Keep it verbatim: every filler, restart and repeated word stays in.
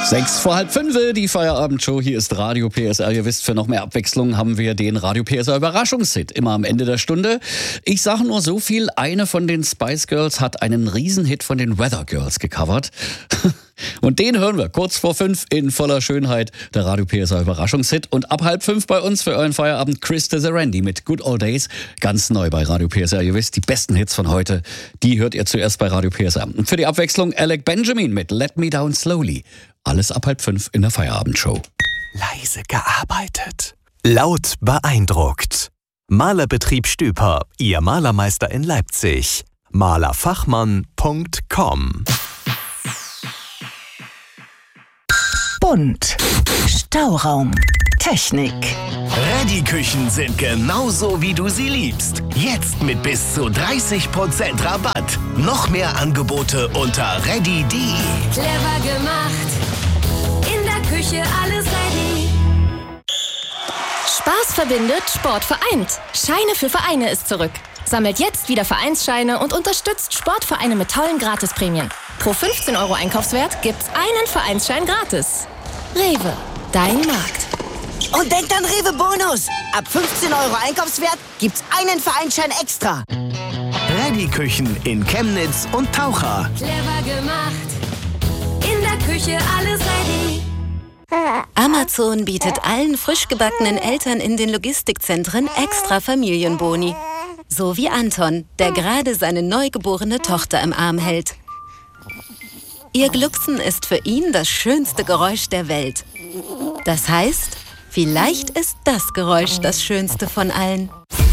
Sechs vor halb fünf, die Feierabendshow. Hier ist Radio P S R. Ihr wisst, für noch mehr Abwechslung haben wir den Radio P S R Überraschungshit immer am Ende der Stunde. Ich sage nur so viel, eine von den Spice Girls hat einen Riesenhit von den Weather Girls gecovert. Und den hören wir kurz vor fünf in voller Schönheit, der Radio P S R Überraschungshit. Und ab halb fünf bei uns für euren Feierabend Krista the Randy mit Good Old Days. Ganz neu bei Radio P S R. Ihr wisst, die besten Hits von heute, die hört ihr zuerst bei Radio P S R. Und für die Abwechslung Alec Benjamin mit Let Me Down Slowly. Alles ab halb fünf in der Feierabendshow. Leise gearbeitet, laut beeindruckt. Malerbetrieb Stüper, Ihr Malermeister in Leipzig. malerfachmann punkt com. Bunt, Stauraum, Technik. Reddy-Küchen sind genauso, wie du sie liebst. Jetzt mit bis zu dreißig Prozent Rabatt. Noch mehr Angebote unter reddy punkt de. Clever gemacht, in der Küche alles ready. Spaß verbindet, Sport vereint. Scheine für Vereine ist zurück. Sammelt jetzt wieder Vereinsscheine und unterstützt Sportvereine mit tollen Gratisprämien. Pro fünfzehn Euro Einkaufswert gibt's einen Vereinsschein gratis. Rewe, dein Markt. Und denkt an Rewe Bonus. Ab fünfzehn Euro Einkaufswert gibt's einen Vereinsschein extra. Reddy-Küchen in Chemnitz und Taucher. Clever gemacht, in der Küche alles ready. Amazon bietet allen frisch gebackenen Eltern in den Logistikzentren extra Familienboni. So wie Anton, der gerade seine neugeborene Tochter im Arm hält. Ihr Glucksen ist für ihn das schönste Geräusch der Welt. Das heißt, vielleicht ist das Geräusch das schönste von allen.